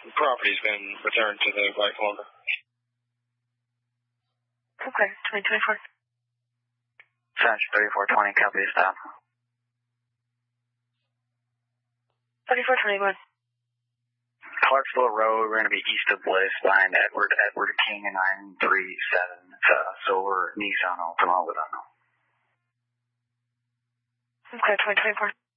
property's been returned to the rightful owner. Okay, 2024. Central 3420, copy the stop. 3421. Clarksville Road, we're going to be east of Bliss, behind Edward King, 937. Silver Nissan Altima with unknown. Okay, 2024.